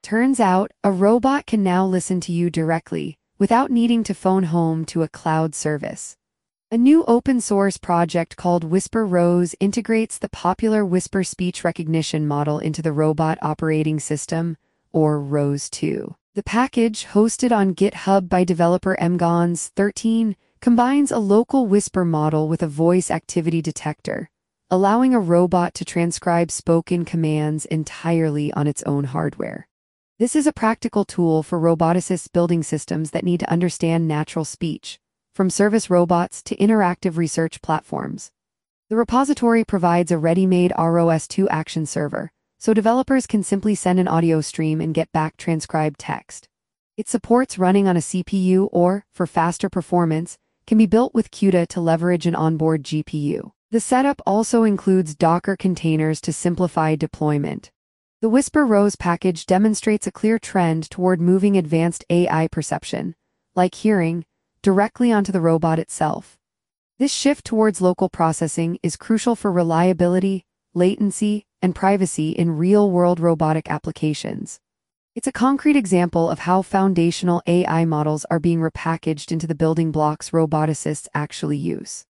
Turns out, a robot can now listen to you directly, without needing to phone home to a cloud service. A new open-source project called Whisper Rose integrates the popular Whisper speech recognition model into the robot operating system, or Rose 2. The package, hosted on GitHub by developer mgons13, combines a local Whisper model with a voice activity detector, allowing a robot to transcribe spoken commands entirely on its own hardware. This is a practical tool for roboticists building systems that need to understand natural speech, from service robots to interactive research platforms. The repository provides a ready-made ROS2 action server, so developers can simply send an audio stream and get back transcribed text. It supports running on a CPU or, for faster performance, can be built with CUDA to leverage an onboard GPU. The setup also includes Docker containers to simplify deployment. The Whisper Rose package demonstrates a clear trend toward moving advanced AI perception, like hearing, directly onto the robot itself. This shift towards local processing is crucial for reliability, latency, and privacy in real-world robotic applications. It's a concrete example of how foundational AI models are being repackaged into the building blocks roboticists actually use.